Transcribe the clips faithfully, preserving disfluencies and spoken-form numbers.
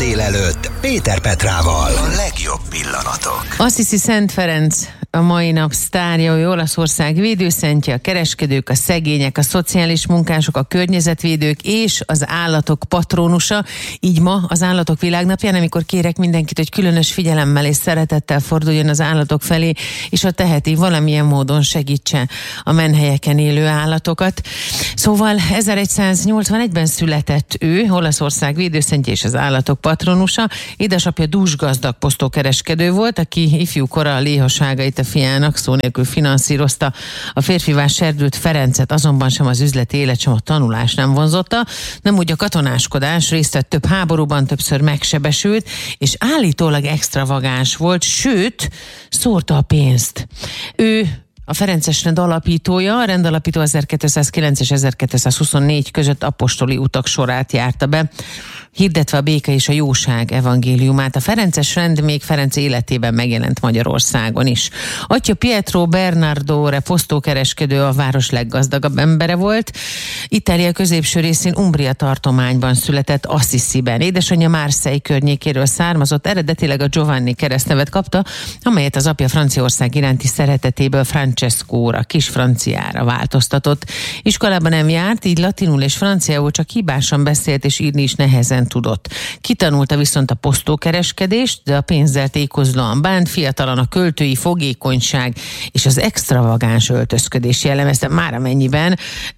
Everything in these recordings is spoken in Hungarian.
délelőtt Péter Petrával. A legjobb pillanatok. Assisi Szent Ferenc a mai nap sztárja, ő Olaszország védőszentje, a kereskedők, a szegények, a szociális munkások, a környezetvédők és az állatok patronusa. Így ma az Állatok Világnapján, amikor kérek mindenkit, hogy különös figyelemmel és szeretettel forduljon az állatok felé, és ha teheti, valamilyen módon segítse a menhelyeken élő állatokat. Szóval ezeregyszáznyolcvanegyben született ő, Olaszország védőszentje és az állatok patronusa. Édesapja dúsgazdag posztókereskedő volt, aki ifjúkora léhaságait a fiának szó nélkül finanszírozta. A férfivá serdült Ferencet azonban sem az üzleti élet, sem a tanulás nem vonzotta. Nem úgy a katonáskodás, részt vett több háborúban, többször megsebesült, és állítólag extravagáns volt, sőt, szórta a pénzt. Ő a ferences rend alapítója, a rendalapító ezerkétszázkilenc és ezerkétszázhuszonnégy között apostoli utak sorát járta be, hirdetve a béke és a jóság evangéliumát. A ferences rend még Ferenc életében megjelent Magyarországon is. Atya Pietro Bernardone posztókereskedő, a város leggazdagabb embere volt. Itália középső részén, Umbria tartományban született, Assisiben. Édesanyja Marseille környékéről származott, eredetileg a Giovanni keresztnevet kapta, amelyet az apja Franciaország iránti szeretetéből Francescóra, kis franciára változtatott. Iskolában nem járt, így latinul és franciául csak hibásan beszélt, és írni is nehezen tudott. Kitanulta viszont a posztókereskedést, de a pénzzel tékozlóan bánt, fiatalan a költői fogékonyság és az extravagáns öltözködés jellemezte. Már amennyiben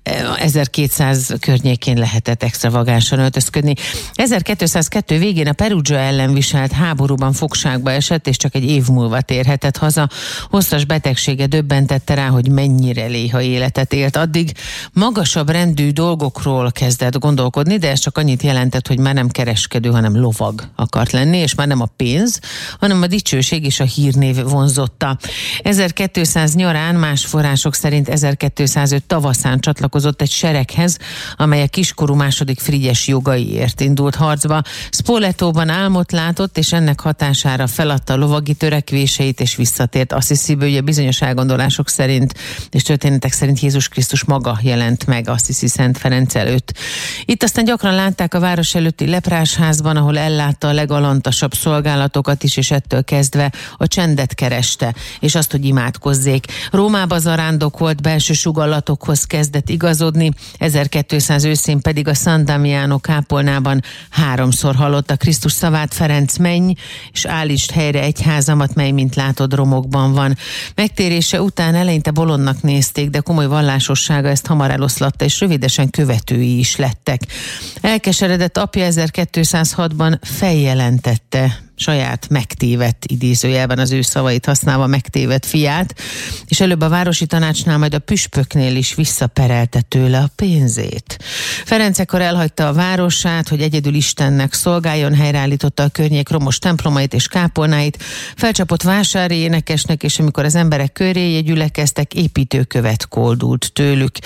ezerkétszáz környékén lehetett extravagánsan öltözködni. ezerkétszázkettő végén a Perugia ellen viselt háborúban fogságba esett, és csak egy év múlva térhetett haza. Hosszas betegsége döbbentette rá, hogy mennyire léha életet élt. Addig magasabb rendű dolgokról kezdett gondolkodni, de ez csak annyit jelentett, hogy már nem kereskedő, hanem lovag akart lenni, és már nem a pénz, hanem a dicsőség és a hírnév vonzotta. ezerkétszáz nyarán, más források szerint ezerkétszázöt tavaszán csatlakozott egy sereghez, amely a kiskorú második Frigyes jogaiért indult harcba. Spoletóban álmot látott, és ennek hatására feladta a lovagi törekvéseit, és visszatért Assisiből. Ugye bizonyos elgondolások szerint és történetek szerint Jézus Krisztus maga jelent meg Assisi Szent Ferenc előtt. Itt aztán gyakran látták a város előtti leprásházban, ahol ellátta a legalantasabb szolgálatokat is, és ettől kezdve a csendet kereste, és azt, hogy imádkozzék. Rómába zarándokolt, belső sugallatokhoz kezdett igazodni, ezerkétszáz őszén pedig a San Damiano kápolnában háromszor hallotta Krisztus szavát: Ferenc, menj, és állítsd helyre egyházamat, mely mint látod romokban van. Megtérése után eleinte bolondnak nézték, de komoly vallásossága ezt hamar eloszlatta, és rövidesen követői is lettek. Elkeseredett apja ezerkétszázhatban feljelentette saját megtévedt, idézőjelben az ő szavait használva, megtévedt fiát, és előbb a városi tanácsnál, majd a püspöknél is visszaperelte tőle a pénzét. Ferenc ekkor elhagyta a városát, hogy egyedül Istennek szolgáljon, helyreállította a környék romos templomait és kápolnáit, felcsapott vásári énekesnek, és amikor az emberek köréje gyülekeztek, építőkövet koldult tőlük.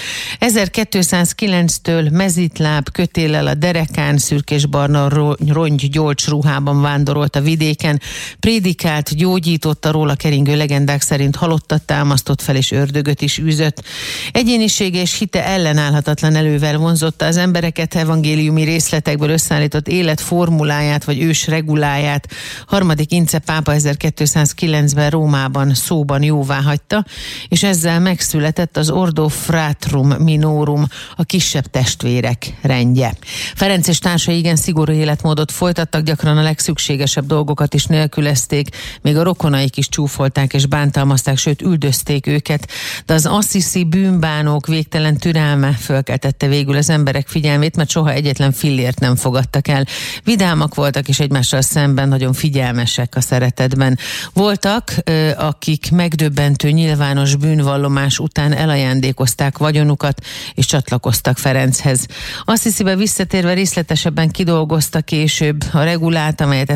ezerkétszázkilenctől mezitláb kötéllel a derekán, szürkésbarna rongy-gyolcs ruhában vándorolt a vidéken, prédikált, gyógyította, róla keringő legendák szerint halottat támasztott fel, és ördögöt is űzött. Egyénisége és hite ellenállhatatlan erővel vonzotta az embereket, evangéliumi részletekből összeállított életformuláját vagy ős reguláját harmadik Ince pápa ezerkétszázkilencben Rómában szóban jóvá hagyta, és ezzel megszületett az Ordo Fratrum Minorum, a kisebb testvérek rendje. Ferenc és társai igen szigorú életmódot folytattak, gyakran a legszükségesebb dolgokat is nélkülezték, még a rokonaik is csúfolták és bántalmazták, sőt üldözték őket, de az assisi bűnbánók végtelen türelme fölkeltette végül az emberek figyelmét, mert soha egyetlen fillért nem fogadtak el. Vidámak voltak, és egymással szemben nagyon figyelmesek a szeretetben. Voltak, akik megdöbbentő nyilvános bűnvallomás után elajándékozták vagyonukat, és csatlakoztak Ferenchez. Assisibe visszatérve részletesebben kidolgozta később a regulát, amelyet ezerkétszázkettő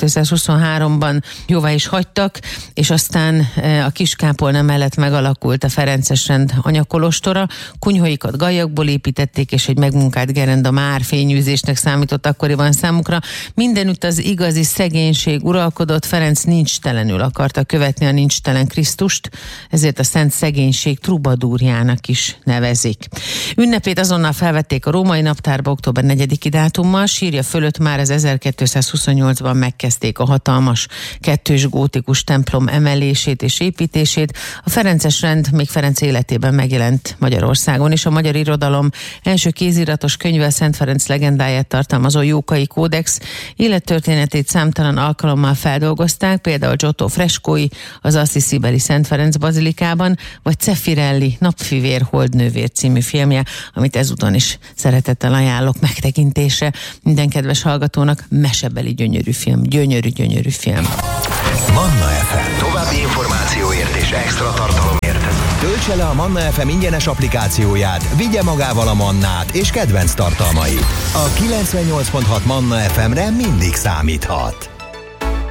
ezerkétszázhuszonháromban jóvá is hagytak, és aztán a Kiskápolna mellett megalakult a ferences rend anyakolostora, kunyhóikat gallyakból építették, és egy megmunkált gerenda már fényűzésnek számított akkoriban számukra. Mindenütt az igazi szegénység uralkodott, Ferenc nincstelenül akarta követni a nincstelen Krisztust, ezért a szent szegénység trubadúrjának is nevezik. Ünnepét azonnal felvették a római naptárba október negyediki dátummal, sírja fölött már az ezerkétszázhuszonnyolcban megkezdték a hatalmas kettős gótikus templom emelését és építését. A ferences rend még Ferenc életében megjelent Magyarországon, és a magyar irodalom első kéziratos könyve, a Szent Ferenc legendáját tartalmazó Jókai kódex élettörténetét számtalan alkalommal feldolgozták, például Giotto freskói az Assisi-beli Szent Ferenc bazilikában, vagy Zeffirelli Napfivér Holdnővér című filmje, amit ezúton is szeretettel ajánlok megtekintésre minden kedves hallgatónak. Mesebeli gyönyörű film, gyönyörű, gyönyörű film. Manna ef em. További információért és extra tartalomért töltse le a Manna ef em ingyenes applikációját, vigye magával a Mannát és kedvenc tartalmait. A kilencvennyolc pont hat Manna ef emre mindig számíthat.